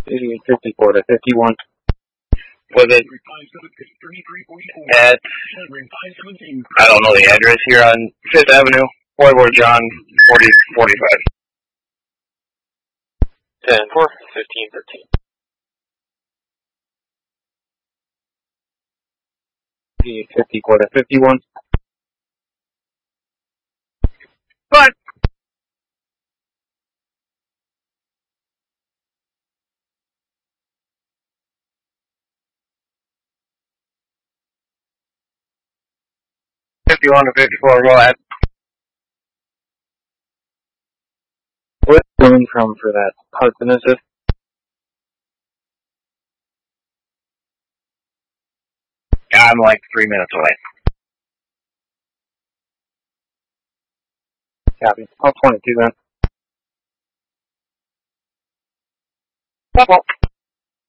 54 to 51. Was it at, I don't know the address here on 5th Avenue, Fort Worth, John, 4045. 10-4, 15-13. 54 to 51. But 51 to 54, go ahead. Where's it coming from for that husband assist? I'm like 3 minutes away. Copy. I'll 22 then. Couple.